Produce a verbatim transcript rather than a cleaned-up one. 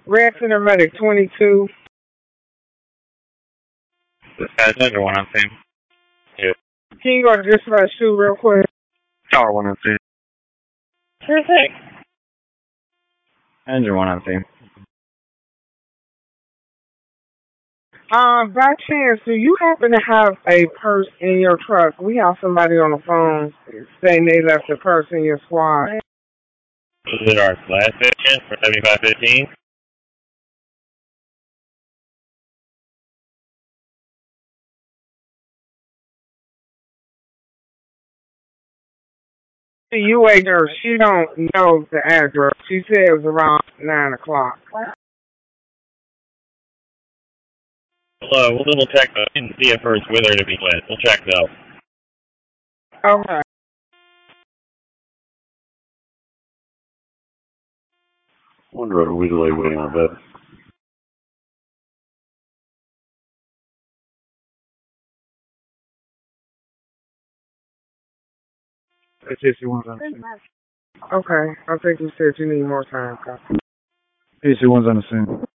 Red Center Medic twenty-two. This guy's under one on scene. Yeah. Can you go to dispatch two real quick? Tower one on scene. Sure thing. Engine one on scene. Um, by chance, do you happen to have a purse in your truck? We have somebody on the phone saying they left a purse in your squad. Is it our last station for seventy-five fifteen? The U A nurse, she don't know the address. She said it was around nine o'clock. Hello, we'll double check the and see if her with her to be with. We'll check though. Okay. Wonder if we delay waiting on bed. It's just you one's on the scene. Okay. I think you said you need more time. It's you one's on the scene.